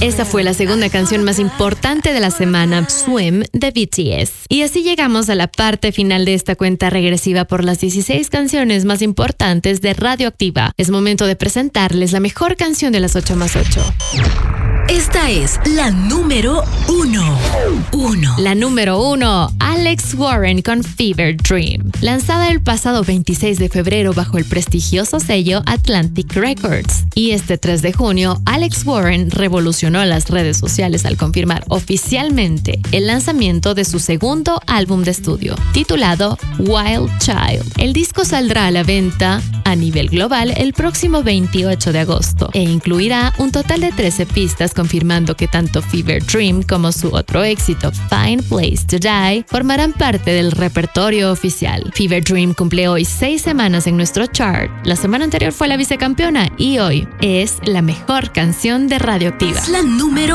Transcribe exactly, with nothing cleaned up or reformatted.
Esa fue la segunda canción más importante de la semana, Swim, de B T S. Y así llegamos a la parte final de esta cuenta regresiva por las dieciséis canciones más importantes de Radioactiva. Es momento de presentarles la mejor canción de las ocho más ocho. Esta es la número uno. Uno. La número uno, Alex Warren con Fever Dream. Lanzada el pasado veintiséis de febrero bajo el prestigioso sello Atlantic Records. Y este tres de junio, Alex Warren revolucionó las redes sociales al confirmar oficialmente el lanzamiento de su segundo álbum de estudio, titulado Wild Child. El disco saldrá a la venta a nivel global el próximo veintiocho de agosto e incluirá un total de trece pistas, confirmando que tanto Fever Dream como su otro éxito, Fine Place to Die, formarán parte del repertorio oficial. Fever Dream cumple hoy seis semanas en nuestro chart. La semana anterior fue la vicecampeona y hoy es la mejor canción de Radioactiva. Es la número